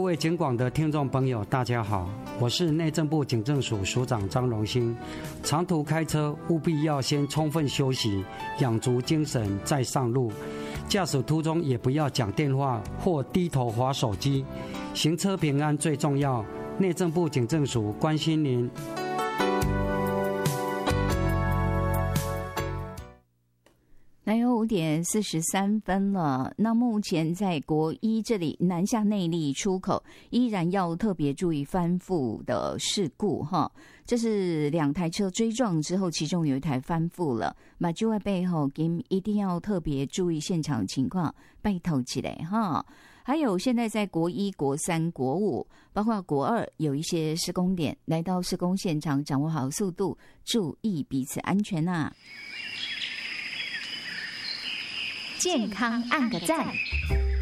位警广的听众朋友大家好，我是内政部警政署署长张荣兴。长途开车务必要先充分休息，养足精神再上路。驾驶途中也不要讲电话或低头滑手机，行车平安最重要。内政部警政署关心您。 来有5点43分了。那目前在国一这里南下内壢出口依然要特别注意翻覆的事故哈。这是2台车追撞之后，其中有一台翻覆了，马就在背后一定要特别注意现场情况，拜托起来哈。还有现在在国一、国三、国五，包括国2有一些施工点，来到施工现场，掌握好速度，注意彼此安全啊。 健康按个赞。